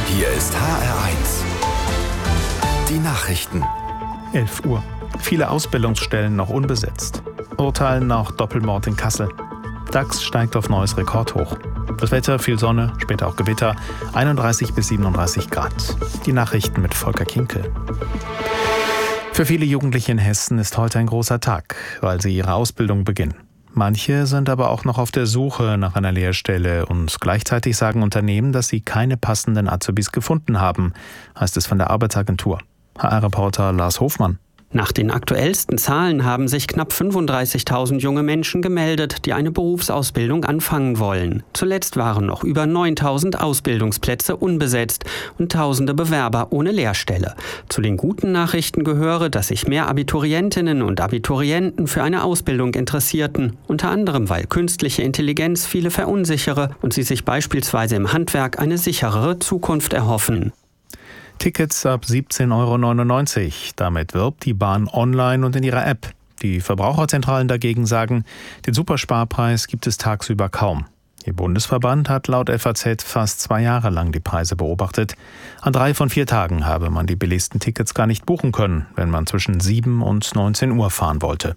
Hier ist HR1. Die Nachrichten. 11 Uhr. Viele Ausbildungsstellen noch unbesetzt. Urteil nach Doppelmord in Kassel. DAX steigt auf neues Rekordhoch. Das Wetter, viel Sonne, später auch Gewitter, 31 bis 37 Grad. Die Nachrichten mit Volker Kinkel. Für viele Jugendliche in Hessen ist heute ein großer Tag, weil sie ihre Ausbildung beginnen. Manche sind aber auch noch auf der Suche nach einer Lehrstelle und gleichzeitig sagen Unternehmen, dass sie keine passenden Azubis gefunden haben, heißt es von der Arbeitsagentur. HR-Reporter Lars Hofmann. Nach den aktuellsten Zahlen haben sich knapp 35.000 junge Menschen gemeldet, die eine Berufsausbildung anfangen wollen. Zuletzt waren noch über 9.000 Ausbildungsplätze unbesetzt und tausende Bewerber ohne Lehrstelle. Zu den guten Nachrichten gehöre, dass sich mehr Abiturientinnen und Abiturienten für eine Ausbildung interessierten, unter anderem weil künstliche Intelligenz viele verunsichere und sie sich beispielsweise im Handwerk eine sicherere Zukunft erhoffen. Tickets ab 17,99 €. Damit wirbt die Bahn online und in ihrer App. Die Verbraucherzentralen dagegen sagen, den Supersparpreis gibt es tagsüber kaum. Ihr Bundesverband hat laut FAZ fast 2 Jahre lang die Preise beobachtet. An 3 von 4 Tagen habe man die billigsten Tickets gar nicht buchen können, wenn man zwischen 7 und 19 Uhr fahren wollte.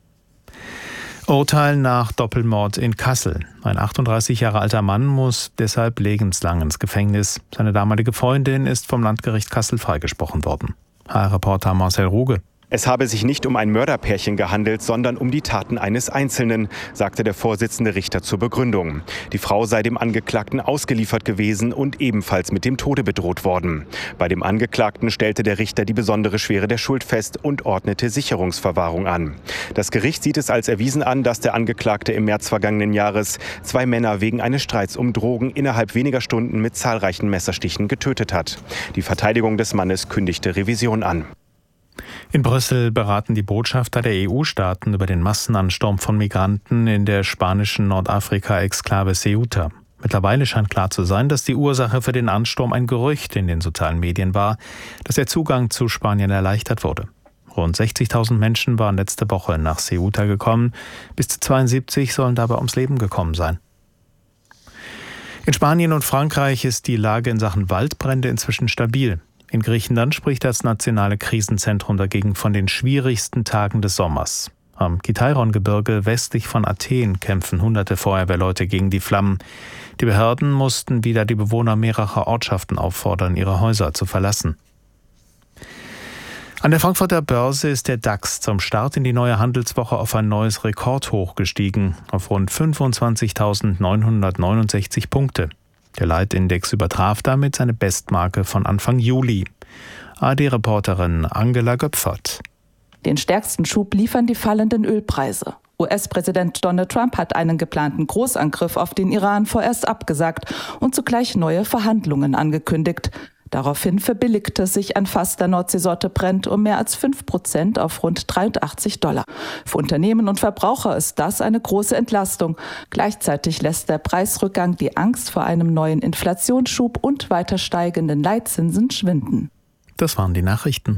Urteil nach Doppelmord in Kassel. Ein 38 Jahre alter Mann muss deshalb lebenslang ins Gefängnis. Seine damalige Freundin ist vom Landgericht Kassel freigesprochen worden. HR-Reporter Marcel Ruge. Es habe sich nicht um ein Mörderpärchen gehandelt, sondern um die Taten eines Einzelnen, sagte der Vorsitzende Richter zur Begründung. Die Frau sei dem Angeklagten ausgeliefert gewesen und ebenfalls mit dem Tode bedroht worden. Bei dem Angeklagten stellte der Richter die besondere Schwere der Schuld fest und ordnete Sicherungsverwahrung an. Das Gericht sieht es als erwiesen an, dass der Angeklagte im März vergangenen Jahres 2 Männer wegen eines Streits um Drogen innerhalb weniger Stunden mit zahlreichen Messerstichen getötet hat. Die Verteidigung des Mannes kündigte Revision an. In Brüssel beraten die Botschafter der EU-Staaten über den Massenansturm von Migranten in der spanischen Nordafrika-Exklave Ceuta. Mittlerweile scheint klar zu sein, dass die Ursache für den Ansturm ein Gerücht in den sozialen Medien war, dass der Zugang zu Spanien erleichtert wurde. Rund 60.000 Menschen waren letzte Woche nach Ceuta gekommen. Bis zu 72 sollen dabei ums Leben gekommen sein. In Spanien und Frankreich ist die Lage in Sachen Waldbrände inzwischen stabil. In Griechenland spricht das nationale Krisenzentrum dagegen von den schwierigsten Tagen des Sommers. Am Kitairon-Gebirge westlich von Athen kämpfen hunderte Feuerwehrleute gegen die Flammen. Die Behörden mussten wieder die Bewohner mehrerer Ortschaften auffordern, ihre Häuser zu verlassen. An der Frankfurter Börse ist der DAX zum Start in die neue Handelswoche auf ein neues Rekordhoch gestiegen, auf rund 25.969 Punkte. Der Leitindex übertraf damit seine Bestmarke von Anfang Juli. ARD-Reporterin Angela Göpfert. Den stärksten Schub liefern die fallenden Ölpreise. US-Präsident Donald Trump hat einen geplanten Großangriff auf den Iran vorerst abgesagt und zugleich neue Verhandlungen angekündigt. Daraufhin verbilligte sich ein Fass der Nordseesorte Brent um mehr als 5% auf rund $83. Für Unternehmen und Verbraucher ist das eine große Entlastung. Gleichzeitig lässt der Preisrückgang die Angst vor einem neuen Inflationsschub und weiter steigenden Leitzinsen schwinden. Das waren die Nachrichten.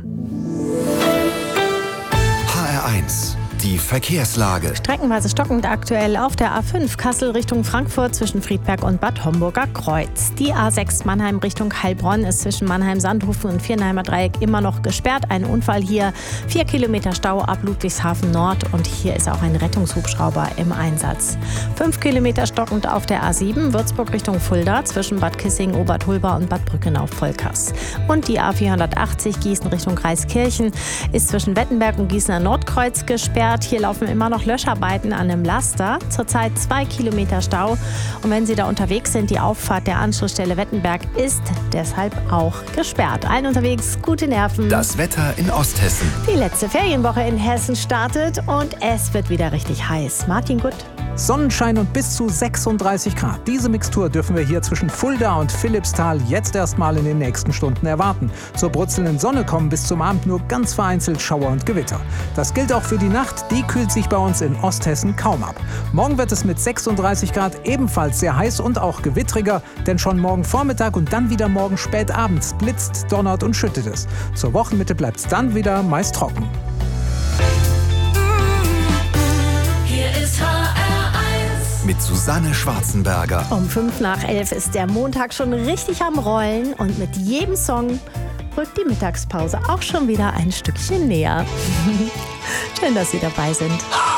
HR1. Die Verkehrslage. Streckenweise stockend aktuell auf der A5 Kassel Richtung Frankfurt zwischen Friedberg und Bad Homburger Kreuz. Die A6 Mannheim Richtung Heilbronn ist zwischen Mannheim-Sandhofen und Viernheimer Dreieck immer noch gesperrt. Ein Unfall hier, 4 Kilometer Stau ab Ludwigshafen Nord und hier ist auch ein Rettungshubschrauber im Einsatz. 5 Kilometer stockend auf der A7 Würzburg Richtung Fulda zwischen Bad Kissing, Obertulba und Bad Brückenau-Volkers. Und die A480 Gießen Richtung Kreiskirchen ist zwischen Wettenberg und Gießener Nordkreuz gesperrt. Hier laufen immer noch Löscharbeiten an einem Laster. Zurzeit 2 Kilometer Stau. Und wenn Sie da unterwegs sind, die Auffahrt der Anschlussstelle Wettenberg ist deshalb auch gesperrt. Allen unterwegs gute Nerven. Das Wetter in Osthessen. Die letzte Ferienwoche in Hessen startet und es wird wieder richtig heiß. Martin Gutt. Sonnenschein und bis zu 36 Grad. Diese Mixtur dürfen wir hier zwischen Fulda und Philippsthal jetzt erstmal in den nächsten Stunden erwarten. Zur brutzelnden Sonne kommen bis zum Abend nur ganz vereinzelt Schauer und Gewitter. Das gilt auch für die Nacht, die kühlt sich bei uns in Osthessen kaum ab. Morgen wird es mit 36 Grad ebenfalls sehr heiß und auch gewittriger, denn schon morgen Vormittag und dann wieder morgen spät abends blitzt, donnert und schüttet es. Zur Wochenmitte bleibt es dann wieder meist trocken. Hier ist HR1. mit Susanne Schwarzenberger. Um 11:05 ist der Montag schon richtig am Rollen und mit jedem Song rückt die Mittagspause auch schon wieder ein Stückchen näher. Schön, dass Sie dabei sind.